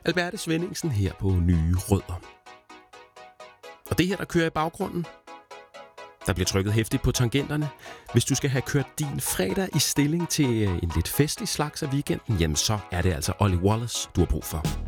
Alberte Svenningsen her på Nye Rødder. Og det her, der kører i baggrunden, der bliver trykket hæftigt på tangenterne. Hvis du skal have kørt din fredag i stilling til en lidt festlig slags af weekenden, jamen så er det altså Ollie Wallace, du har brug for.